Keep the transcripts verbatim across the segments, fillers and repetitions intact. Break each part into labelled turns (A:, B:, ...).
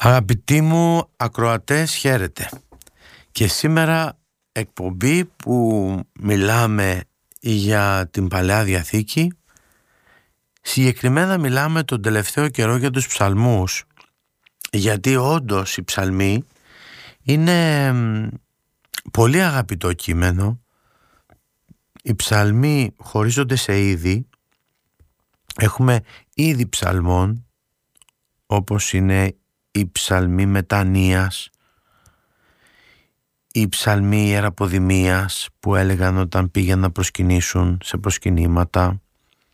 A: Αγαπητοί μου ακροατές, χαίρετε. Και σήμερα εκπομπή που μιλάμε για την Παλαιά Διαθήκη. Συγκεκριμένα μιλάμε τον τελευταίο καιρό για τους ψαλμούς, γιατί όντως οι ψαλμοί είναι πολύ αγαπητό κείμενο. Οι ψαλμοί χωρίζονται σε είδη. Έχουμε είδη ψαλμών, όπως είναι οι ψαλμοί μετανοίας, οι ψαλμοί ιεραποδημίας που έλεγαν όταν πήγαιναν να προσκυνήσουν σε προσκυνήματα,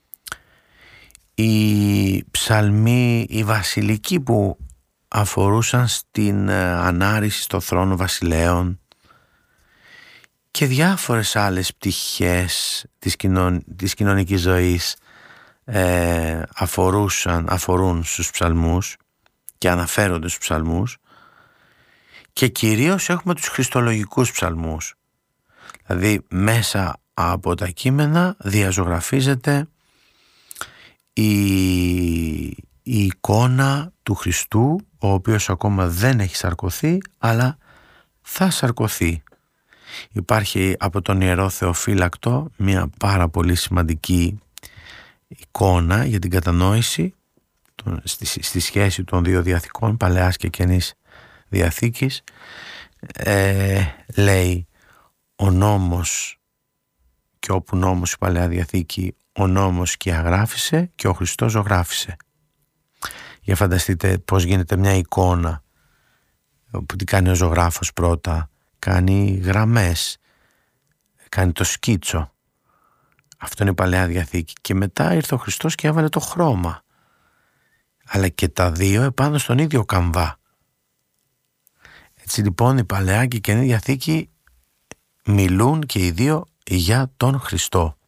A: οι ψαλμοί οι βασιλικοί που αφορούσαν στην ανάρρηση στο θρόνο βασιλέων και διάφορες άλλες πτυχές της, κοινων, της κοινωνικής ζωής ε, αφορούσαν, αφορούν στους ψαλμούς και αναφέρονται στους ψαλμούς. Και κυρίως έχουμε τους χριστολογικούς ψαλμούς, δηλαδή μέσα από τα κείμενα διαζωγραφίζεται η, η εικόνα του Χριστού, ο οποίος ακόμα δεν έχει σαρκωθεί αλλά θα σαρκωθεί. Υπάρχει από τον Ιερό Θεοφύλακτο μια πάρα πολύ σημαντική εικόνα για την κατανόηση στη, στη σχέση των δύο διαθήκων, Παλαιάς και Καινής Διαθήκης. Ε, λέει ο νόμος, και όπου νόμος η Παλαιά Διαθήκη, ο νόμος και αγράφησε και ο Χριστός ζωγράφησε. Για φανταστείτε πως γίνεται μια εικόνα που τι κάνει ο ζωγράφος πρώτα, κάνει γραμμές, κάνει το σκίτσο. Αυτό είναι η Παλαιά Διαθήκη. Και μετά ήρθε ο Χριστός και έβαλε το χρώμα. Αλλά και τα δύο επάνω στον ίδιο καμβά. Έτσι λοιπόν η Παλαιά και η Καινή Διαθήκη μιλούν και οι δύο για τον Χριστό.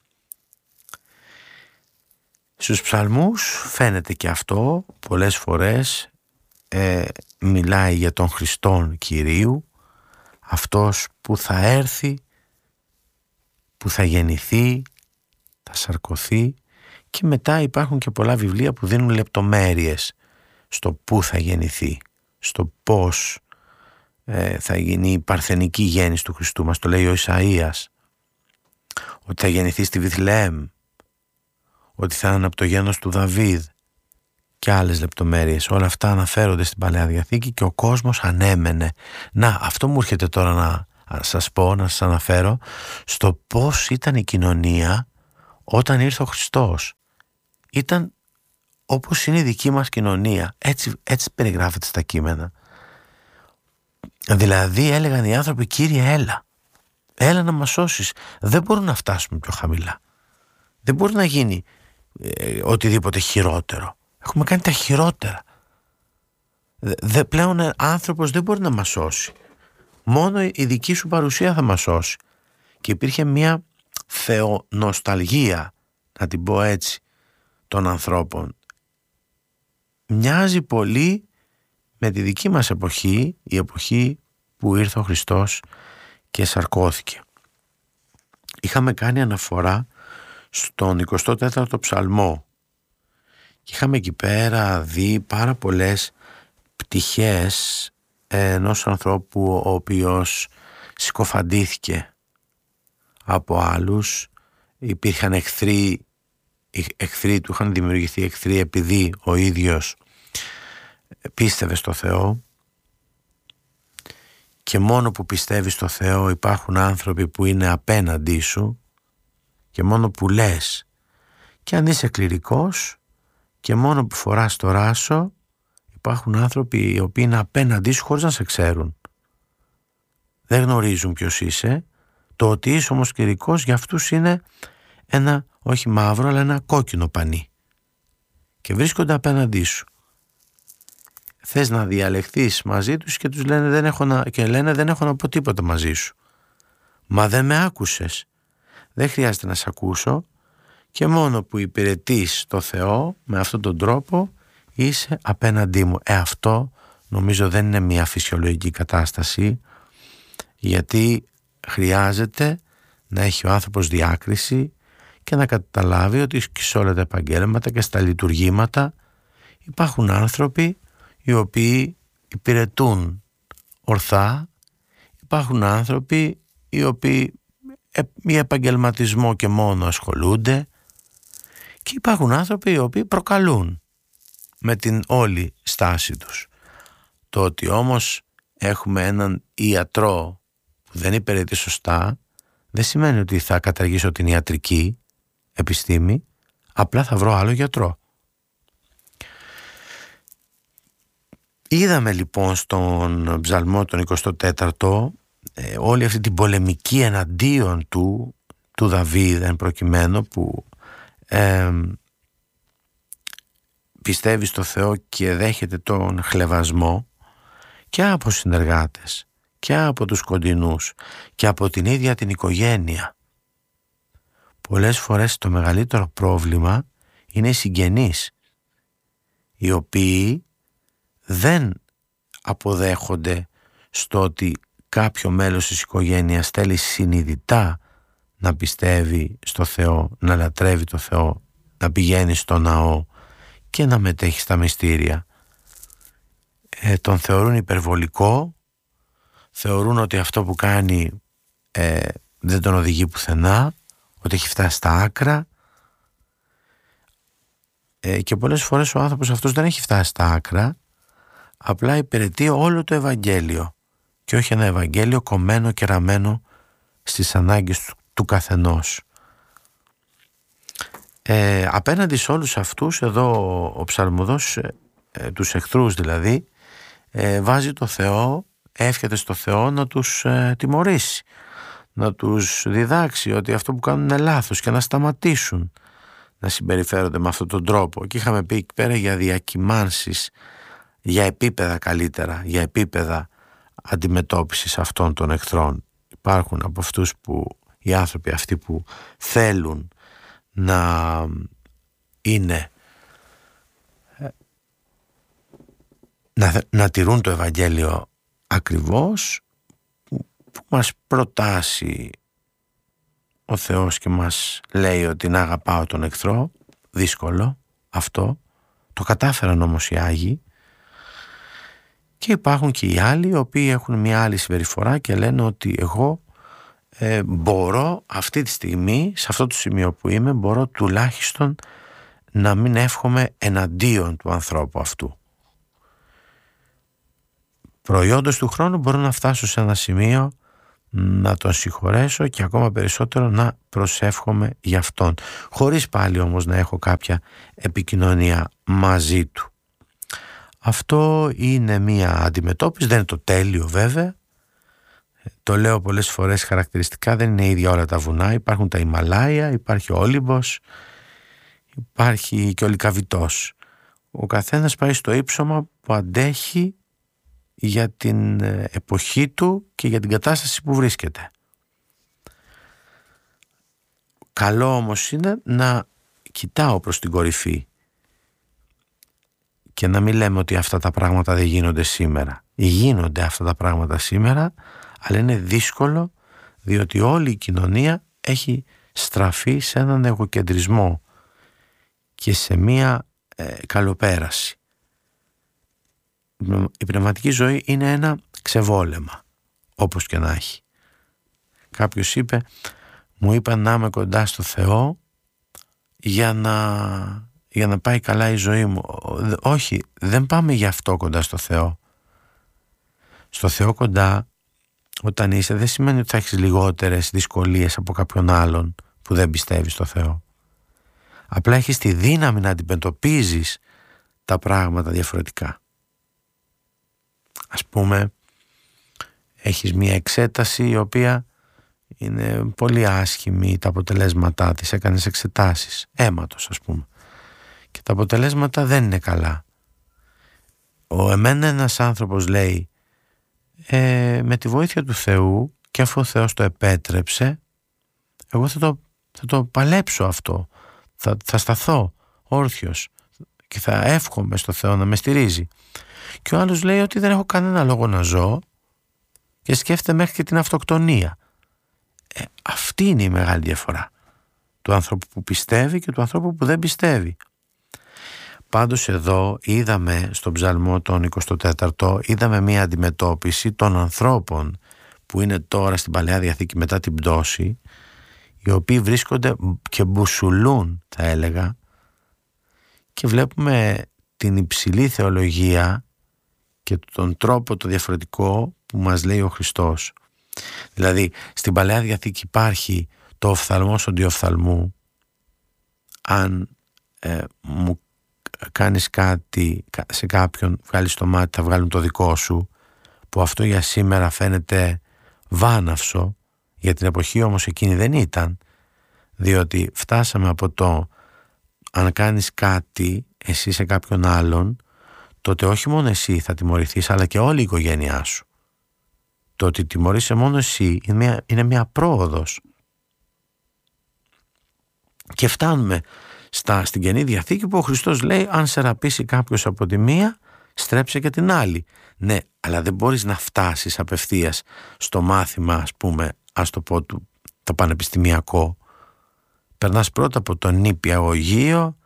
A: Στους ψαλμούς φαίνεται και αυτό, πολλές φορές ε, μιλάει για τον Χριστόν Κυρίου, αυτός που θα έρθει, που θα γεννηθεί, θα σαρκωθεί, και μετά υπάρχουν και πολλά βιβλία που δίνουν λεπτομέρειες στο πού θα γεννηθεί, στο πώς ε, θα γίνει η παρθενική γέννηση του Χριστού. Μας το λέει ο Ισαΐας, ότι θα γεννηθεί στη Βιθλεέμ, ότι θα είναι από το γένος του Δαβίδ και άλλες λεπτομέρειες. Όλα αυτά αναφέρονται στην Παλαιά Διαθήκη και ο κόσμος ανέμενε. Να, αυτό μου έρχεται τώρα να σας πω, να σας αναφέρω στο πώς ήταν η κοινωνία όταν ήρθε ο Χριστός. Ήταν όπως είναι η δική μας κοινωνία. Έτσι, έτσι περιγράφεται στα κείμενα. Δηλαδή έλεγαν οι άνθρωποι, Κύριε έλα, έλα να μας σώσεις. Δεν μπορούμε να φτάσουμε πιο χαμηλά. Δεν μπορεί να γίνει ε, οτιδήποτε χειρότερο. Έχουμε κάνει τα χειρότερα. Δε, πλέον άνθρωπος δεν μπορεί να μας σώσει. Μόνο η δική σου παρουσία θα μας σώσει. Και υπήρχε μια θεονοσταλγία, να την πω έτσι, των ανθρώπων. Μοιάζει πολύ με τη δική μας εποχή, η εποχή που ήρθε ο Χριστός και σαρκώθηκε. Είχαμε κάνει αναφορά στον εικοστό τέταρτο ψαλμό και είχαμε εκεί πέρα δει πάρα πολλές πτυχές ενός ανθρώπου ο οποίος συκοφαντήθηκε από άλλους. Υπήρχαν εχθροί, εχθροί του, είχαν δημιουργηθεί εχθροί επειδή ο ίδιος πίστευε στο Θεό, και μόνο που πιστεύεις στο Θεό υπάρχουν άνθρωποι που είναι απέναντί σου, και μόνο που λες και αν είσαι κληρικός και μόνο που φοράς το ράσο υπάρχουν άνθρωποι οι οποίοι είναι απέναντί σου χωρίς να σε ξέρουν. Δεν γνωρίζουν ποιος είσαι. Το ότι είσαι όμως κληρικός για αυτούς είναι ένα, όχι μαύρο, αλλά ένα κόκκινο πανί, και βρίσκονται απέναντί σου. Θες να διαλεχθείς μαζί τους και τους λένε δεν έχω να, και λένε δεν έχω να πω τίποτα μαζί σου. Μα δεν με άκουσες. Δεν χρειάζεται να σε ακούσω, και μόνο που υπηρετείς το Θεό με αυτόν τον τρόπο είσαι απέναντί μου. Ε, αυτό νομίζω δεν είναι μια φυσιολογική κατάσταση, γιατί χρειάζεται να έχει ο άνθρωπος διάκριση και να καταλάβει ότι σε όλα τα επαγγέλματα και στα λειτουργήματα υπάρχουν άνθρωποι οι οποίοι υπηρετούν ορθά, υπάρχουν άνθρωποι οι οποίοι με επαγγελματισμό και μόνο ασχολούνται και υπάρχουν άνθρωποι οι οποίοι προκαλούν με την όλη στάση τους. Το ότι όμως έχουμε έναν ιατρό που δεν υπηρετεί σωστά δεν σημαίνει ότι θα καταργήσω την ιατρική επιστήμη, απλά θα βρω άλλο γιατρό. Είδαμε λοιπόν στον Ψαλμό τον εικοστό τέταρτο ε, όλη αυτή την πολεμική εναντίον του, του Δαβίδ εν προκειμένου, που ε, πιστεύει στο Θεό και δέχεται τον χλευασμό και από συνεργάτες και από τους κοντινούς και από την ίδια την οικογένεια. Πολλές φορές το μεγαλύτερο πρόβλημα είναι οι συγγενείς, οι οποίοι δεν αποδέχονται στο ότι κάποιο μέλος της οικογένειας θέλει συνειδητά να πιστεύει στο Θεό, να λατρεύει το Θεό, να πηγαίνει στο ναό και να μετέχει στα μυστήρια. Ε, τον θεωρούν υπερβολικό, θεωρούν ότι αυτό που κάνει ε, δεν τον οδηγεί πουθενά, ότι έχει φτάσει στα άκρα, ε, και πολλές φορές ο άνθρωπος αυτός δεν έχει φτάσει στα άκρα, απλά υπηρετεί όλο το Ευαγγέλιο και όχι ένα Ευαγγέλιο κομμένο και ραμμένο στις ανάγκες του, του καθενός. Ε, απέναντι σε όλους αυτούς εδώ ο ψαλμοδός, ε, ε, τους εχθρούς δηλαδή, ε, βάζει το Θεό, εύχεται στο Θεό να τους ε, τιμωρήσει, να τους διδάξει ότι αυτό που κάνουν είναι λάθος και να σταματήσουν να συμπεριφέρονται με αυτόν τον τρόπο. Και είχαμε πει εκεί πέρα για διακυμάνσεις, για επίπεδα καλύτερα, για επίπεδα αντιμετώπισης αυτών των εχθρών. Υπάρχουν από αυτούς που, οι άνθρωποι αυτοί που θέλουν να είναι, να, να τηρούν το Ευαγγέλιο ακριβώς, που, που μας προτάσει ο Θεός και μας λέει ότι να αγαπάω τον εχθρό. Δύσκολο αυτό, το κατάφεραν όμως οι Άγιοι. Και υπάρχουν και οι άλλοι οι οποίοι έχουν μια άλλη συμπεριφορά και λένε ότι εγώ ε, μπορώ αυτή τη στιγμή, σε αυτό το σημείο που είμαι, μπορώ τουλάχιστον να μην εύχομαι εναντίον του ανθρώπου αυτού. Προϊόντος του χρόνου μπορώ να φτάσω σε ένα σημείο να τον συγχωρέσω και ακόμα περισσότερο να προσεύχομαι για αυτόν, χωρίς πάλι όμως να έχω κάποια επικοινωνία μαζί του. Αυτό είναι μία αντιμετώπιση, δεν είναι το τέλειο βέβαια. Το λέω πολλές φορές χαρακτηριστικά, δεν είναι ίδια όλα τα βουνά. Υπάρχουν τα Ιμαλάια, υπάρχει ο Όλυμπος, υπάρχει και ο Λυκαβητός. Ο καθένας πάει στο ύψωμα που αντέχει για την εποχή του και για την κατάσταση που βρίσκεται. Καλό όμως είναι να κοιτάω προς την κορυφή και να μην λέμε ότι αυτά τα πράγματα δεν γίνονται σήμερα. Γίνονται αυτά τα πράγματα σήμερα, αλλά είναι δύσκολο, διότι όλη η κοινωνία έχει στραφεί σε έναν εγωκεντρισμό και σε μία ε, καλοπέραση. Η πνευματική ζωή είναι ένα ξεβόλεμα, όπως και να έχει. Κάποιος είπε, μου είπαν να είμαι κοντά στο Θεό για να, για να πάει καλά η ζωή μου. Όχι, δεν πάμε γι' αυτό κοντά στο Θεό. Στο Θεό κοντά, όταν είσαι, δεν σημαίνει ότι θα έχεις λιγότερες δυσκολίες από κάποιον άλλον που δεν πιστεύει στο Θεό. Απλά έχεις τη δύναμη να αντιμετωπίζεις τα πράγματα διαφορετικά. Ας πούμε, έχεις μία εξέταση η οποία είναι πολύ άσχημη, τα αποτελέσματά της, έκανες εξετάσεις αίματος ας πούμε, και τα αποτελέσματα δεν είναι καλά. Ο εμένα ένας άνθρωπος λέει, ε, με τη βοήθεια του Θεού και αφού ο Θεός το επέτρεψε, εγώ θα το, θα το παλέψω αυτό, θα, θα σταθώ όρθιος και θα εύχομαι στο Θεό να με στηρίζει. Και ο άλλος λέει ότι δεν έχω κανένα λόγο να ζω και σκέφτεται μέχρι και την αυτοκτονία. Ε, αυτή είναι η μεγάλη διαφορά του ανθρώπου που πιστεύει και του ανθρώπου που δεν πιστεύει. Πάντως εδώ είδαμε στον ψαλμό τον εικοστό τέταρτο, είδαμε μια αντιμετώπιση των ανθρώπων που είναι τώρα στην Παλαιά Διαθήκη μετά την πτώση, οι οποίοι βρίσκονται και μπουσουλούν, θα έλεγα, και βλέπουμε την υψηλή θεολογία και τον τρόπο το διαφορετικό που μας λέει ο Χριστός. Δηλαδή στην Παλαιά Διαθήκη υπάρχει το οφθαλμός οντιοφθαλμού. Αν ε, μου κάνεις κάτι σε κάποιον, βγάλεις το μάτι, θα βγάλουν το δικό σου, που αυτό για σήμερα φαίνεται βάναυσο, για την εποχή όμως εκείνη δεν ήταν, διότι φτάσαμε από το αν κάνεις κάτι εσύ σε κάποιον άλλον, τότε όχι μόνο εσύ θα τιμωρηθείς, αλλά και όλη η οικογένειά σου. Το ότι τιμωρείσαι μόνο εσύ είναι μια, είναι μια πρόοδος. Και φτάνουμε στα, στην Καινή Διαθήκη που ο Χριστός λέει, αν σε ραπίσει κάποιος από τη μία, στρέψε και την άλλη. Ναι, αλλά δεν μπορείς να φτάσεις απευθείας στο μάθημα, ας πούμε, ας το πω, του, το πανεπιστημιακό. Περνάς πρώτα από το νηπιαγωγείο,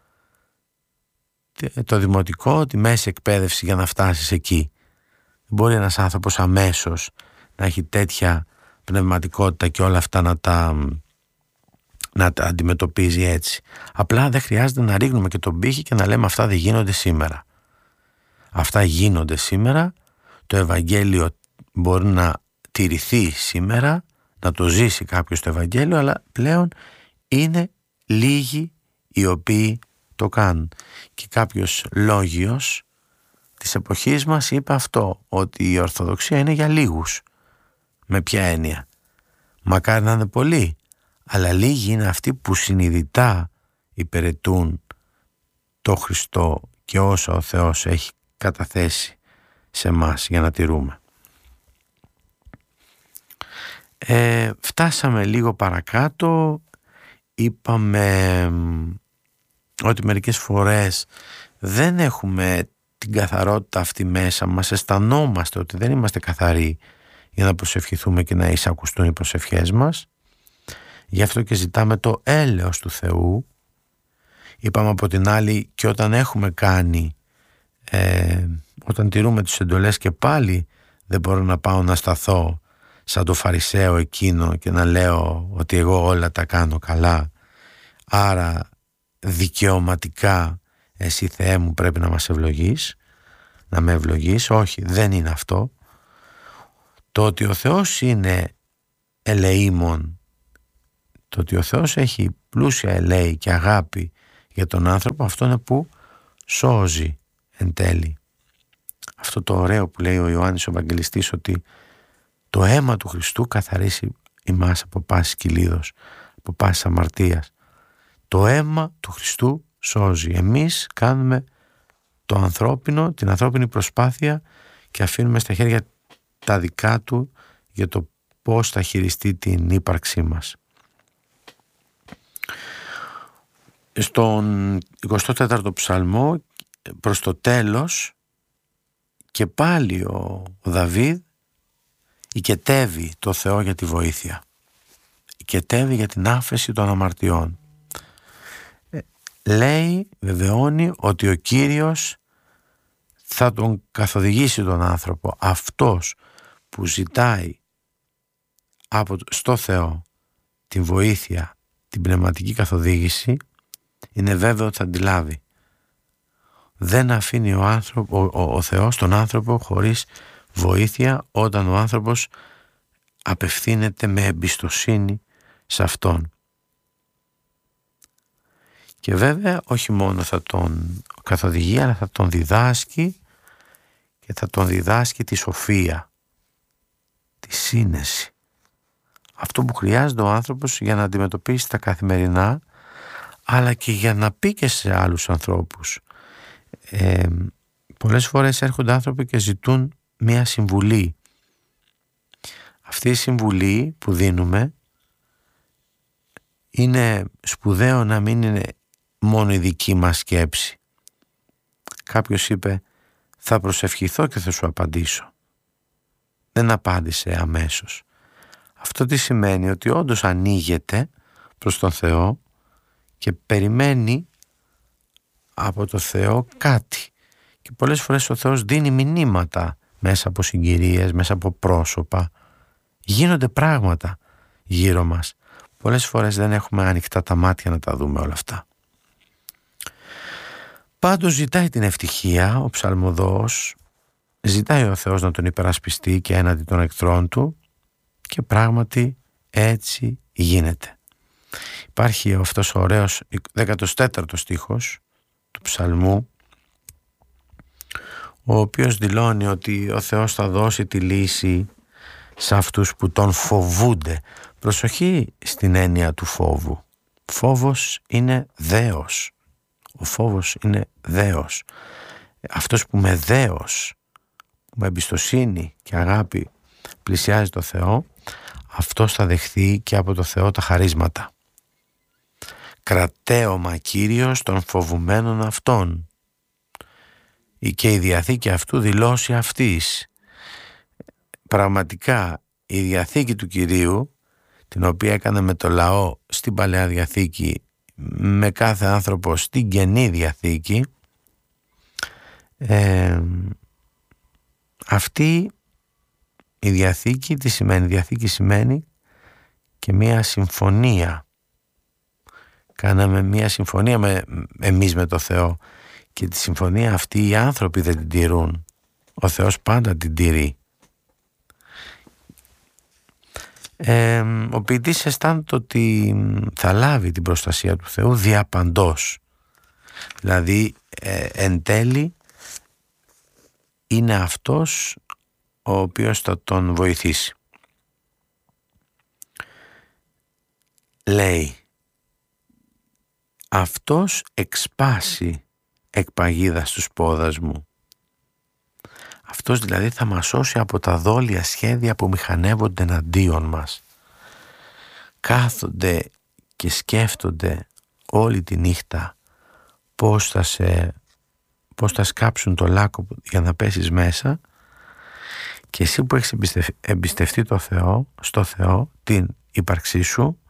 A: το δημοτικό, τη μέση εκπαίδευση για να φτάσεις εκεί. Δεν μπορεί ένας άνθρωπος αμέσως να έχει τέτοια πνευματικότητα και όλα αυτά να τα, να τα αντιμετωπίζει έτσι. Απλά δεν χρειάζεται να ρίχνουμε και τον πύχη και να λέμε αυτά δεν γίνονται σήμερα. Αυτά γίνονται σήμερα, το Ευαγγέλιο μπορεί να τηρηθεί σήμερα, να το ζήσει κάποιος το Ευαγγέλιο, αλλά πλέον είναι λίγοι οι οποίοι το κάνουν. Και κάποιος λόγιος της εποχής μας είπε αυτό, ότι η Ορθοδοξία είναι για λίγους. Με ποια έννοια? Μακάρι να είναι πολλοί, αλλά λίγοι είναι αυτοί που συνειδητά υπηρετούν το Χριστό και όσα ο Θεός έχει καταθέσει σε μας για να τηρούμε. Ε, φτάσαμε λίγο παρακάτω, είπαμε ότι μερικές φορές δεν έχουμε την καθαρότητα αυτή μέσα μας, αισθανόμαστε ότι δεν είμαστε καθαροί για να προσευχηθούμε και να εισακουστούν οι προσευχές μας. Γι' αυτό και ζητάμε το έλεος του Θεού. Είπαμε από την άλλη, και όταν έχουμε κάνει, ε, όταν τηρούμε τις εντολές, και πάλι δεν μπορώ να πάω να σταθώ σαν το Φαρισαίο εκείνο και να λέω ότι εγώ όλα τα κάνω καλά, άρα δικαιωματικά εσύ Θεέ μου πρέπει να μας ευλογείς, να με ευλογείς. Όχι, δεν είναι αυτό. Το ότι ο Θεός είναι ελεήμων, το ότι ο Θεός έχει πλούσια ελέη και αγάπη για τον άνθρωπο, αυτό είναι που σώζει εν τέλει. Αυτό το ωραίο που λέει ο Ιωάννης ο Ευαγγελιστής, ότι το αίμα του Χριστού καθαρίσει ημάς από πάσης κυλίδος, από πάσης αμαρτίας. Το αίμα του Χριστού σώζει. Εμείς κάνουμε το ανθρώπινο, την ανθρώπινη προσπάθεια και αφήνουμε στα χέρια τα δικά του για το πώς θα χειριστεί την ύπαρξή μας. Στον εικοστό τέταρτο ψαλμό, προς το τέλος, και πάλι ο, ο Δαβίδ οικετεύει το Θεό για τη βοήθεια. Οικετεύει για την άφεση των αμαρτιών. Λέει, βεβαιώνει ότι ο Κύριος θα τον καθοδηγήσει τον άνθρωπο. Αυτός που ζητάει από, στο Θεό την βοήθεια, την πνευματική καθοδήγηση, είναι βέβαιο ότι θα αντιλάβει. Δεν αφήνει ο, άνθρωπο, ο, ο Θεός τον άνθρωπο χωρίς βοήθεια όταν ο άνθρωπος απευθύνεται με εμπιστοσύνη σε Αυτόν. Και βέβαια όχι μόνο θα τον καθοδηγεί, αλλά θα τον διδάσκει, και θα τον διδάσκει τη σοφία, τη σύνεση. Αυτό που χρειάζεται ο άνθρωπος για να αντιμετωπίσει τα καθημερινά, αλλά και για να πει και σε άλλους ανθρώπους. Ε, πολλές φορές έρχονται άνθρωποι και ζητούν μία συμβουλή. Αυτή η συμβουλή που δίνουμε είναι σπουδαίο να μην είναι μόνο η δική μας σκέψη. Κάποιος είπε, θα προσευχηθώ και θα σου απαντήσω. Δεν απάντησε αμέσως. Αυτό τι σημαίνει? Ότι όντως ανοίγεται προς τον Θεό και περιμένει από το Θεό κάτι. Και πολλές φορές ο Θεός δίνει μηνύματα μέσα από συγκυρίες, μέσα από πρόσωπα. Γίνονται πράγματα γύρω μας. Πολλές φορές δεν έχουμε ανοιχτά τα μάτια να τα δούμε όλα αυτά. Πάντως ζητάει την ευτυχία ο ψαλμοδός, ζητάει ο Θεός να τον υπερασπιστεί και έναντι των εχθρών του και πράγματι έτσι γίνεται. Υπάρχει αυτός ο ωραίος δέκατος τέταρτος στίχος του ψαλμού, ο οποίος δηλώνει ότι ο Θεός θα δώσει τη λύση σε αυτούς που τον φοβούνται. Προσοχή στην έννοια του φόβου. Φόβος είναι δέος. Ο φόβος είναι δέος. Αυτός που με δέος, που με εμπιστοσύνη και αγάπη πλησιάζει το Θεό, αυτός θα δεχθεί και από το Θεό τα χαρίσματα. Κρατέωμα Κύριος των φοβουμένων αυτών. Και η Διαθήκη αυτού δηλώσει αυτής. Πραγματικά η Διαθήκη του Κυρίου, την οποία έκανε με το λαό στην Παλαιά Διαθήκη, με κάθε άνθρωπο στην Καινή Διαθήκη, ε, αυτή η Διαθήκη, τι σημαίνει? Διαθήκη σημαίνει και μία συμφωνία. Κάναμε μία συμφωνία με, εμείς με το Θεό, και τη συμφωνία αυτή οι άνθρωποι δεν την τηρούν. Ο Θεός πάντα την τηρεί. Ε, ο ποιητής αισθάνεται ότι θα λάβει την προστασία του Θεού διαπαντός. Δηλαδή ε, εν τέλει είναι αυτός ο οποίος θα τον βοηθήσει. Λέει, αυτός εξπάσει εκ παγίδας τους πόδας μου. Αυτός δηλαδή θα μας σώσει από τα δόλια σχέδια που μηχανεύονται εναντίον μας. Κάθονται και σκέφτονται όλη τη νύχτα πώς θα, σε, πώς θα σκάψουν το λάκκο για να πέσεις μέσα, και εσύ που έχεις εμπιστευτεί το Θεό, στο Θεό, την ύπαρξή σου,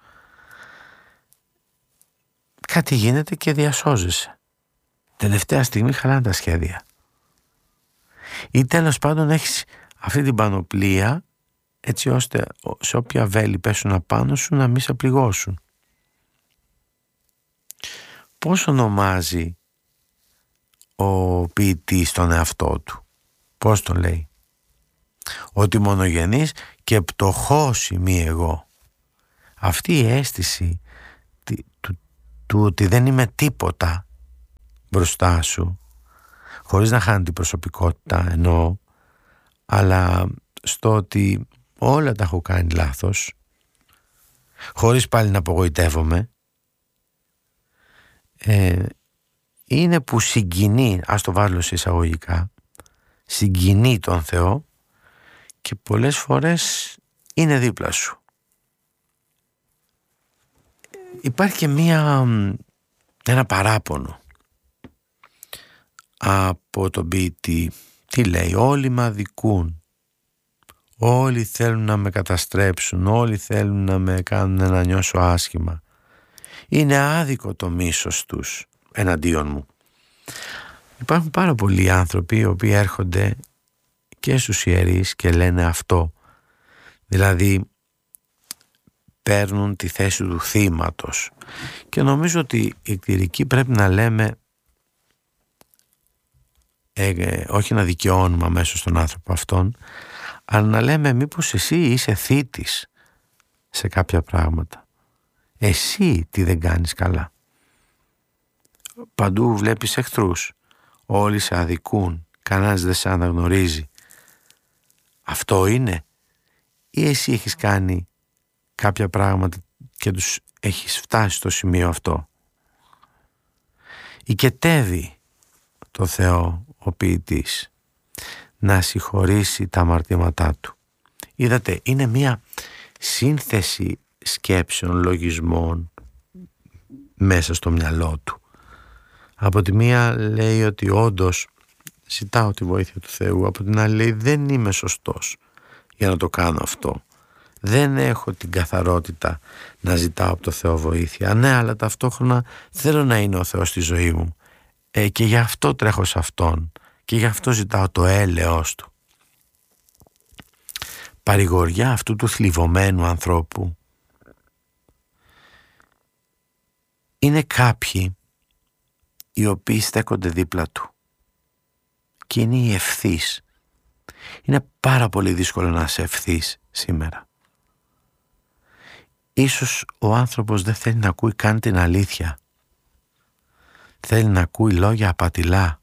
A: κάτι γίνεται και διασώζεσαι. Τελευταία στιγμή χαλάνε τα σχέδια. Ή τέλος πάντων έχεις αυτή την πανοπλία, έτσι ώστε σε όποια βέλη πέσουν απάνω σου να μην σε πληγώσουν. Πώς ονομάζει ο ποιητής τον εαυτό του? Πώς τον λέει? Ότι μονογενής και πτωχός είμαι εγώ. Αυτή η αίσθηση του, του, του ότι δεν είμαι τίποτα μπροστά σου, χωρίς να χάνει την προσωπικότητα εννοώ, αλλά στο ότι όλα τα έχω κάνει λάθος, χωρίς πάλι να απογοητεύομαι, ε, είναι που συγκινεί, ας το βάλω σε εισαγωγικά, συγκινεί τον Θεό και πολλές φορές είναι δίπλα σου. Υπάρχει και μία, ένα παράπονο από τον ποιητή. Τι λέει? Όλοι με αδικούν, όλοι θέλουν να με καταστρέψουν, όλοι θέλουν να με κάνουν να νιώσω άσχημα. Είναι άδικο το μίσος τους εναντίον μου. Υπάρχουν πάρα πολλοί άνθρωποι οι οποίοι έρχονται και στους ιερείς και λένε αυτό. Δηλαδή παίρνουν τη θέση του θύματος. Και νομίζω ότι οι κληρικοί πρέπει να λέμε, ε, όχι να δικαιώνουμε αμέσως τον άνθρωπο αυτόν, αλλά να λέμε μήπως εσύ είσαι θήτης σε κάποια πράγματα. Εσύ τι δεν κάνεις καλά? Παντού βλέπεις εχθρούς, όλοι σε αδικούν, κανένας δεν σε αναγνωρίζει. Αυτό είναι? Ή εσύ έχεις κάνει κάποια πράγματα και τους έχεις φτάσει στο σημείο αυτό? Οικετεύει το Θεό ο ποιητής να συγχωρήσει τα αμαρτήματά του. Είδατε, είναι μια σύνθεση σκέψεων, λογισμών μέσα στο μυαλό του. Από τη μία λέει ότι όντως ζητάω τη βοήθεια του Θεού, από την άλλη λέει δεν είμαι σωστός για να το κάνω αυτό. Δεν έχω την καθαρότητα να ζητάω από το Θεό βοήθεια. Ναι, αλλά ταυτόχρονα θέλω να είναι ο Θεός στη ζωή μου. ε, και γι' αυτό τρέχω σε Αυτόν και γι' αυτό ζητάω το έλεος Του. Παρηγοριά αυτού του θλιβωμένου ανθρώπου είναι κάποιοι οι οποίοι στέκονται δίπλα του και είναι οι ευθύς. Είναι πάρα πολύ δύσκολο να είσαι ευθύς σήμερα. Ίσως ο άνθρωπος δεν θέλει να ακούει καν την αλήθεια. Θέλει να ακούει λόγια απατηλά.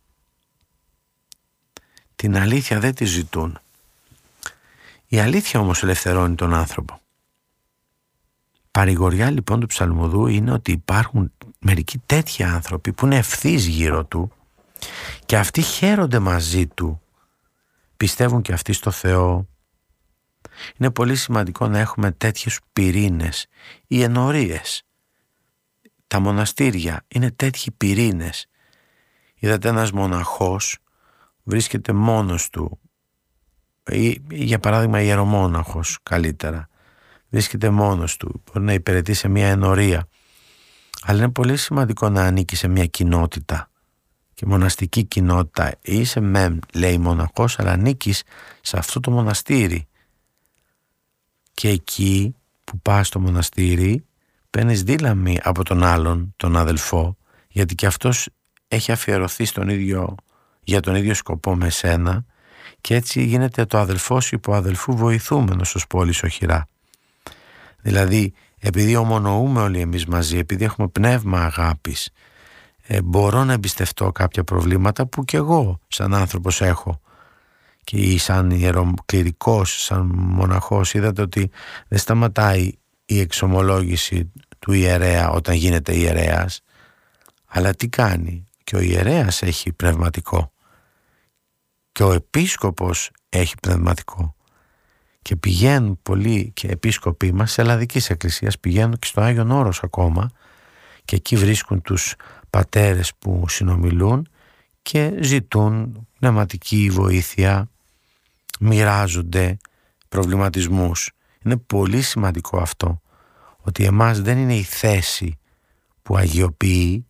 A: Την αλήθεια δεν τη ζητούν. Η αλήθεια όμως ελευθερώνει τον άνθρωπο. Παρηγοριά λοιπόν του ψαλμοδού είναι ότι υπάρχουν μερικοί τέτοιοι άνθρωποι που είναι ευθύς γύρω του και αυτοί χαίρονται μαζί του. Πιστεύουν και αυτοί στο Θεό. Είναι πολύ σημαντικό να έχουμε τέτοιους πυρήνες ή ενορίες. Τα μοναστήρια είναι τέτοιοι πυρήνες. Είδατε, ένας μοναχός βρίσκεται μόνος του, ή για παράδειγμα ιερομόναχος καλύτερα, βρίσκεται μόνος του, μπορεί να υπηρετεί σε μια ενορία, αλλά είναι πολύ σημαντικό να ανήκει σε μια κοινότητα και μοναστική κοινότητα. Είσαι μεμ, λέει, μοναχός, αλλά ανήκεις σε αυτό το μοναστήρι και εκεί που πας στο μοναστήρι παίρνεις δύναμη από τον άλλον, τον αδελφό, γιατί και αυτός έχει αφιερωθεί στον ίδιο, για τον ίδιο σκοπό με σένα, και έτσι γίνεται το αδελφός υποαδελφού βοηθούμενος ως πόλης οχυρά. Δηλαδή, επειδή ομονοούμε όλοι εμείς μαζί, επειδή έχουμε πνεύμα αγάπης, ε, μπορώ να εμπιστευτώ κάποια προβλήματα που κι εγώ σαν άνθρωπος έχω. Και σαν ιεροκληρικός, σαν μοναχός, είδατε ότι δεν σταματάει η εξομολόγηση του ιερέα όταν γίνεται ιερέας. Αλλά τι κάνει? Και ο ιερέας έχει πνευματικό και ο επίσκοπος έχει πνευματικό. Και πηγαίνουν πολλοί και επίσκοποι μας σε ελλαδικής εκκλησίας, πηγαίνουν και στο Άγιον Όρος ακόμα και εκεί βρίσκουν τους πατέρες που συνομιλούν και ζητούν πνευματική βοήθεια, μοιράζονται προβληματισμούς. Είναι πολύ σημαντικό αυτό, ότι εμάς δεν είναι η θέση που αγιοποιεί,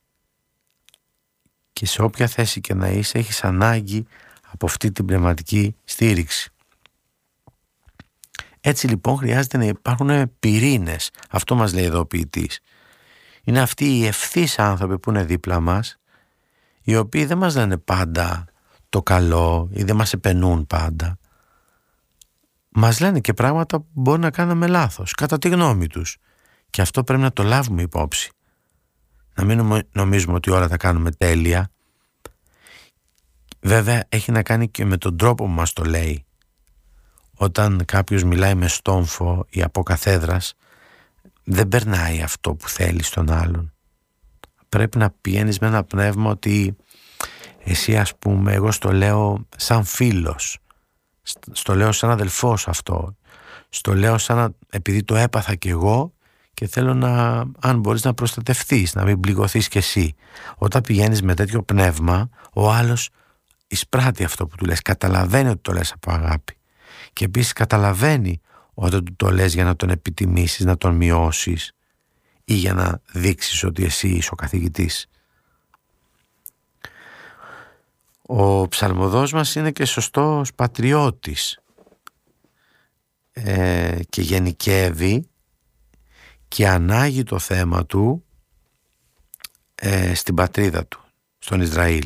A: και σε όποια θέση και να είσαι έχεις ανάγκη από αυτή την πνευματική στήριξη. Έτσι λοιπόν χρειάζεται να υπάρχουν πυρήνες. Αυτό μας λέει εδώ ο ποιητής. Είναι αυτοί οι ευθύς άνθρωποι που είναι δίπλα μας, οι οποίοι δεν μας λένε πάντα το καλό ή δεν μας επενούν πάντα. Μας λένε και πράγματα που μπορεί να κάναμε λάθος, κατά τη γνώμη τους. Και αυτό πρέπει να το λάβουμε υπόψη. Να μην νομίζουμε ότι όλα τα κάνουμε τέλεια. Βέβαια έχει να κάνει και με τον τρόπο που μας το λέει. Όταν κάποιος μιλάει με στόμφο ή από καθέδρας, δεν περνάει αυτό που θέλει στον άλλον. Πρέπει να πηγαίνεις με ένα πνεύμα ότι εσύ, ας πούμε, εγώ στο λέω σαν φίλος, στο λέω σαν αδελφός αυτό, στο λέω σαν, επειδή το έπαθα κι εγώ και θέλω να, αν μπορείς, να προστατευτείς, να μην πληγωθείς κι εσύ. Όταν πηγαίνεις με τέτοιο πνεύμα, ο άλλος εισπράττει αυτό που του λες, καταλαβαίνει ότι το λες από αγάπη. Και επίσης καταλαβαίνει όταν του το λες για να τον επιτιμήσεις, να τον μειώσεις ή για να δείξεις ότι εσύ είσαι ο καθηγητής. Ο ψαλμοδός μας είναι και σωστός πατριώτης ε, και γενικεύει και ανάγει το θέμα του ε, στην πατρίδα του, στον Ισραήλ.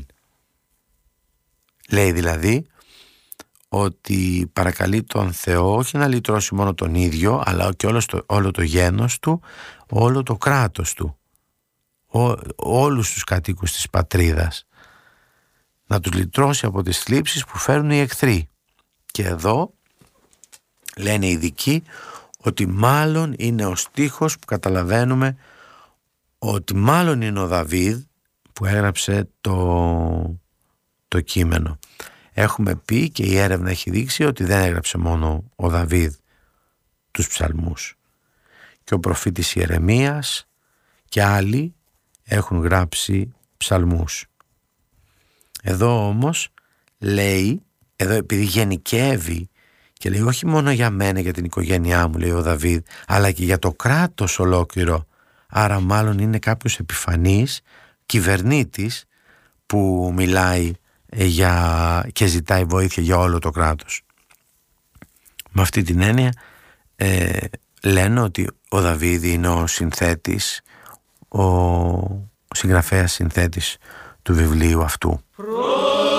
A: Λέει δηλαδή ότι παρακαλεί τον Θεό όχι να λυτρώσει μόνο τον ίδιο, αλλά και όλο το, όλο το γένος του, όλο το κράτος του, ό, όλους τους κατοίκους της πατρίδας, να τους λυτρώσει από τις θλίψεις που φέρουν οι εχθροί. Και εδώ λένε οι ειδικοί ότι μάλλον είναι ο στίχος που καταλαβαίνουμε ότι μάλλον είναι ο Δαβίδ που έγραψε το, το κείμενο. Έχουμε πει και η έρευνα έχει δείξει ότι δεν έγραψε μόνο ο Δαβίδ τους ψαλμούς. Και ο προφήτης Ιερεμίας και άλλοι έχουν γράψει ψαλμούς. Εδώ όμως λέει, εδώ επειδή γενικεύει και λέει όχι μόνο για μένα, για την οικογένειά μου, λέει ο Δαβίδ, αλλά και για το κράτος ολόκληρο. Άρα μάλλον είναι κάποιος επιφανής, κυβερνήτης, που μιλάει για, και ζητάει βοήθεια για όλο το κράτος. Με αυτή την έννοια ε, λένε ότι ο Δαβίδη είναι ο συνθέτης, ο συγγραφέας συνθέτης του βιβλίου αυτού.